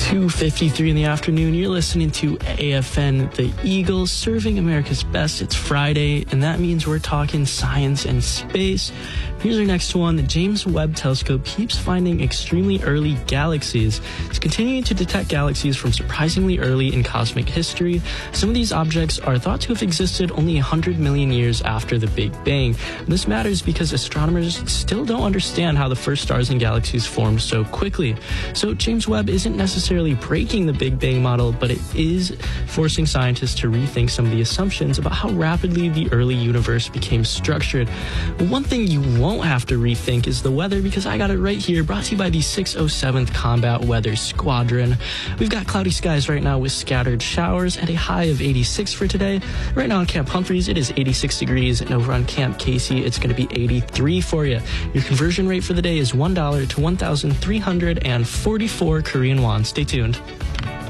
2:53 in the afternoon. You're listening to AFN, the Eagles, serving America's best. It's Friday, and that means we're talking science and space. Here's our next one. The James Webb Telescope keeps finding extremely early galaxies. It's continuing to detect galaxies from surprisingly early in cosmic history. Some of these objects are thought to have existed only 100 million years after the Big Bang. And this matters because astronomers still don't understand how the first stars and galaxies formed so quickly. So James Webb isn't necessarily breaking the Big Bang model, but it is forcing scientists to rethink some of the assumptions about how rapidly the early universe became structured. One thing you won't have to rethink is the weather, because I got it right here, brought to you by the 607th Combat Weather Squadron. We've got cloudy skies right now with scattered showers and a high of 86 for today. Right now on Camp Humphreys, it is 86 degrees, and over on Camp Casey, it's going to be 83 for you. Your conversion rate for the day is $1 to 1,344 Korean won. Stay tuned.